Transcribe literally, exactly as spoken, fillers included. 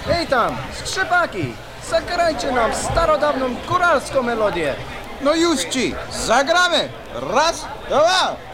Hej tam, skrzypaki, zagrajcie nam starodawną góralską melodię. No już ci, zagramy! Raz, dwa!